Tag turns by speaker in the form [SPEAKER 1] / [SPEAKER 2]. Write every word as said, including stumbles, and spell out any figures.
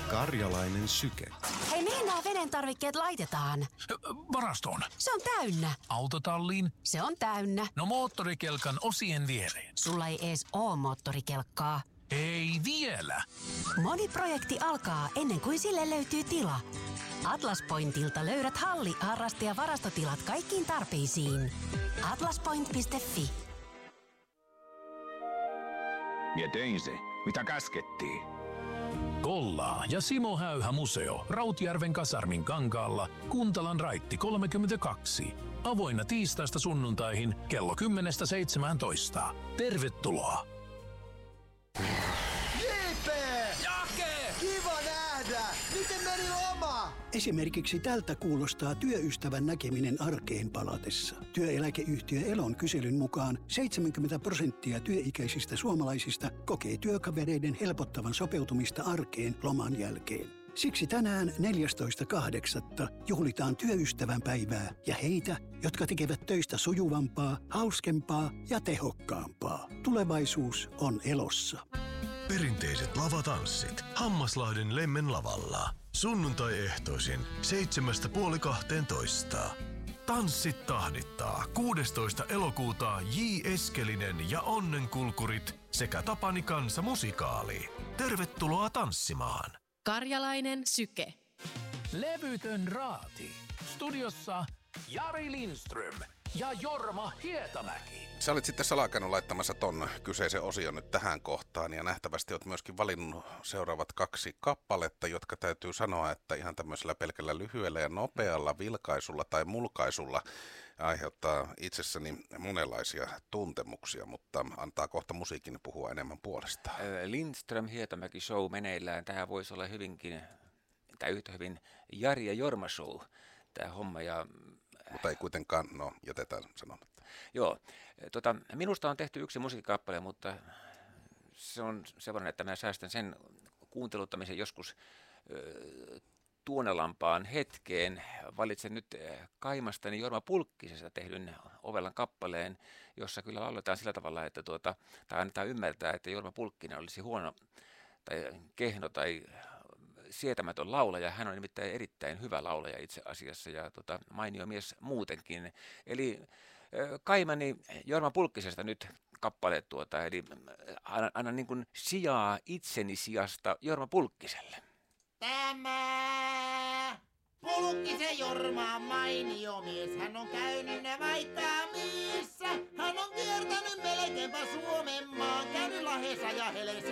[SPEAKER 1] Karjalainen syke.
[SPEAKER 2] Hei, mihin nämä veden tarvikkeet laitetaan?
[SPEAKER 3] Varastoon.
[SPEAKER 2] Se on täynnä.
[SPEAKER 3] Autotalliin.
[SPEAKER 2] Se on täynnä.
[SPEAKER 3] No moottorikelkan osien viereen.
[SPEAKER 2] Sulla ei ees oo moottorikelkkaa.
[SPEAKER 3] Ei vielä.
[SPEAKER 2] Moni projekti alkaa ennen kuin sille löytyy tila. Atlas Pointilta löydät halli-, harraste- ja varastotilat kaikkiin tarpeisiin. atlaspoint piste fi.
[SPEAKER 4] Mie tein se, mitä käskettiin.
[SPEAKER 3] Kollaa ja Simo Häyhä museo Rautjärven kasarmin kankaalla, Kuntalan raitti kolmekymmentäkaksi. Avoinna tiistaista sunnuntaihin kello kymmenestä seitsemääntoista. Tervetuloa!
[SPEAKER 5] J P!
[SPEAKER 3] Jake!
[SPEAKER 5] Kiva nähdä! Miten meni loma?
[SPEAKER 6] Esimerkiksi tältä kuulostaa työystävän näkeminen arkeen palatessa. Työeläkeyhtiö Elon kyselyn mukaan seitsemänkymmentä prosenttia työikäisistä suomalaisista kokee työkavereiden helpottavan sopeutumista arkeen loman jälkeen. Siksi tänään neljästoista kahdeksatta juhlitaan työystävän päivää ja heitä, jotka tekevät töistä sujuvampaa, hauskempaa ja tehokkaampaa. Tulevaisuus on Elossa.
[SPEAKER 7] Perinteiset lavatanssit Hammaslahden Lemmen lavalla. Sunnuntai-ehtoisin seitsemästä puoli kahteentoista. Tanssit tahdittaa kuudestoista elokuuta J. Eskelinen ja Onnenkulkurit sekä Tapani Kansa musikaali. Tervetuloa tanssimaan.
[SPEAKER 8] Karjalainen syke.
[SPEAKER 3] Levytön raati. Studiossa Jari Lindström ja Jorma Hietamäki.
[SPEAKER 9] Sä olit sitten salakannut laittamassa ton kyseisen osion nyt tähän kohtaan ja nähtävästi olet myöskin valinnut seuraavat kaksi kappaletta, jotka täytyy sanoa, että ihan tämmöisellä pelkällä lyhyellä ja nopealla vilkaisulla tai mulkaisulla aiheuttaa itsessäni monenlaisia tuntemuksia, mutta antaa kohta musiikin puhua enemmän puolestaan.
[SPEAKER 10] Lindström Hietamäki show meneillään. Tähän voisi olla hyvinkin, tai yhtä hyvin Jari ja Jorma show tämä homma. Ja
[SPEAKER 9] mutta ei kuitenkaan, no jätetään sanomatta.
[SPEAKER 10] Joo, tota, minusta on tehty yksi musiikkikappale, mutta se on sellainen, että mä säästän sen kuunteluttamisen joskus ö, tuonelampaan hetkeen. Valitsen nyt Kaimastani Jorma Pulkkisesta tehdyn Ovelan kappaleen, jossa kyllä lauletaan sillä tavalla, että tuota, tai annetaan ymmärtää, että Jorma Pulkkinen olisi huono tai kehno tai sietämätön laulaja. Hän on nimittäin erittäin hyvä laulaja itse asiassa ja tota, mainio mies muutenkin. Eli Kaimani Jorma Pulkkisesta nyt kappale tuota, eli anna, anna niin kuin sijaa itseni sijasta Jorma Pulkkiselle.
[SPEAKER 11] Tämä Pulkkisen Jorma on mainio mies, hän on käynyt ne vaikka missä. Hän on kiertänyt melkeinpä Suomen maan, käynyt Lahdessa ja Helsingissä.